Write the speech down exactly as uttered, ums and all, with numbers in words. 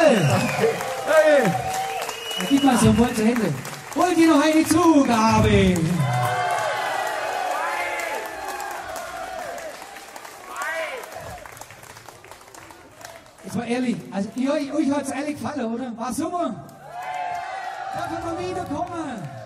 Jawohl! Hey. Gib mal so ein Wollte Hände. Wollt ihr noch eine Zugabe? Jetzt mal ehrlich, also ihr, euch hat es ehrlich gefallen, oder? War super? Darf ich mal wiederkommen?